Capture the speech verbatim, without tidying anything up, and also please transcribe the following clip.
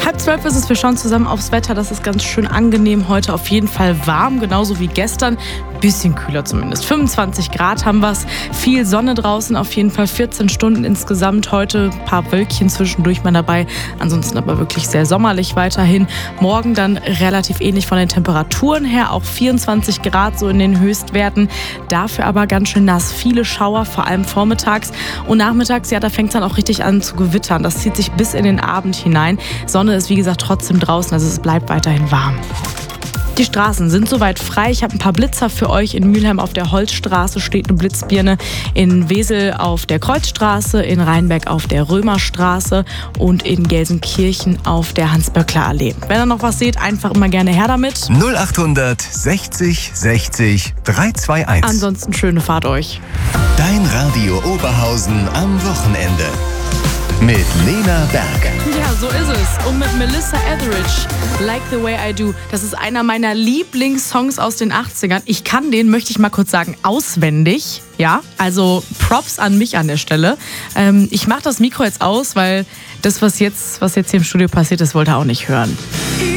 halb zwölf ist es, wir schauen zusammen aufs Wetter. Das ist ganz schön angenehm. Heute auf jeden Fall warm, genauso wie gestern. Bisschen kühler zumindest. fünfundzwanzig Grad haben wir es. Viel Sonne draußen, auf jeden Fall vierzehn Stunden insgesamt. Heute ein paar Wölkchen zwischendurch mal dabei. Ansonsten aber wirklich sehr sommerlich weiterhin. Morgen dann relativ ähnlich von den Temperaturen her. Auch vierundzwanzig Grad so in den Höchstwerten. Dafür aber ganz schön nass. Viele Schauer, vor allem vormittags. Und nachmittags, ja, da fängt es dann auch richtig an zu gewittern. Das zieht sich bis in den Abend hinein. Sonne ist, wie gesagt, trotzdem draußen. Also es bleibt weiterhin warm. Die Straßen sind soweit frei. Ich habe ein paar Blitzer für euch. In Mülheim auf der Holzstraße steht eine Blitzbirne. In Wesel auf der Kreuzstraße, in Rheinberg auf der Römerstraße und in Gelsenkirchen auf der Hans-Böckler-Allee. Wenn ihr noch was seht, einfach immer gerne her damit. null achthundert sechzig sechzig dreihunderteinundzwanzig. Ansonsten schöne Fahrt euch. Dein Radio Oberhausen am Wochenende. Mit Lena Berg. Ja, so ist es. Und mit Melissa Etheridge, Like the Way I Do. Das ist einer meiner Lieblingssongs aus den achtzigern. Ich kann den, möchte ich mal kurz sagen, auswendig. Ja, also Props an mich an der Stelle. Ähm, ich mache das Mikro jetzt aus, weil das, was jetzt, was jetzt hier im Studio passiert ist, wollte er auch nicht hören.